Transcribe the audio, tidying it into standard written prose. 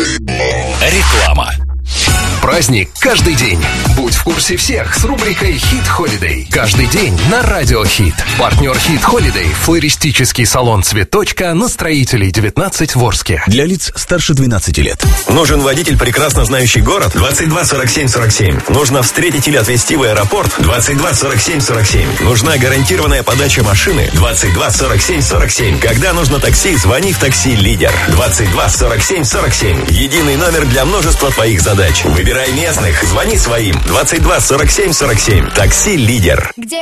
Реклама. Праздник каждый день. Будь в курсе всех с рубрикой «Хит Холидей». Каждый день на Радио Хит. Партнер «Хит Холидей» — флористический салон «Цветочка» на Строителей 19 в Орске. Для лиц старше 12 лет. Нужен водитель, прекрасно знающий город? 22 47 47. Нужно встретить или отвезти в аэропорт? 22 47 47. Нужна гарантированная подача машины? 22 47 47. Когда нужно такси, звони в такси «Лидер». 22 47 47. Единый номер для множества твоих задач. Выбирай местных, звони своим. 22 47 47. Такси «Лидер». Где